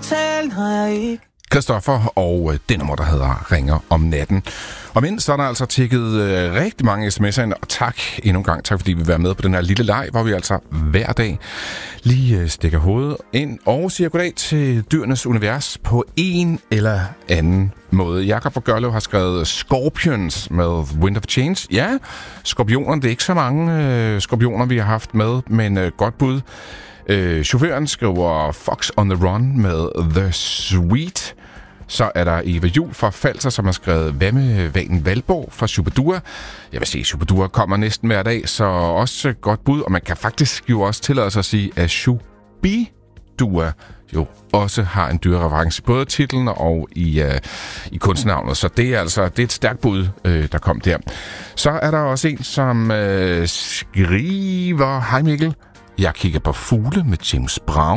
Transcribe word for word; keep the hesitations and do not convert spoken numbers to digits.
tale, når jeg ikke... Christoffer og øh, det nummer, der hedder Ringer om natten. Og mindst så er der altså tækket øh, rigtig mange sms'er ind, og tak endnu en gang. Tak fordi vi vil være med på den her lille leg, hvor vi altså hver dag lige øh, stikker hovedet ind og siger goddag til dyrenes univers på en eller anden måde. Jakob fra Gørlev har skrevet Scorpions med Wind of Change. Ja, skorpioner, det er ikke så mange øh, skorpioner, vi har haft med, men øh, godt bud. Øh, chaufføren skriver Fox on the Run med The Sweet. Så er der Eva Juhl fra Falser, som har skrevet Hvad med Vanen Valborg fra Superdua. Jeg vil sige, Superdua kommer næsten hver dag, så også godt bud. Og man kan faktisk jo også tillade sig at sige, at Superdua jo også har en dyrereference, både i titlen og i, uh, i kunstnavnet. Så det er altså det er et stærkt bud, uh, der kom der. Så er der også en, som uh, skriver... Hej Mikkel. Jeg kigger på fugle med James Brown.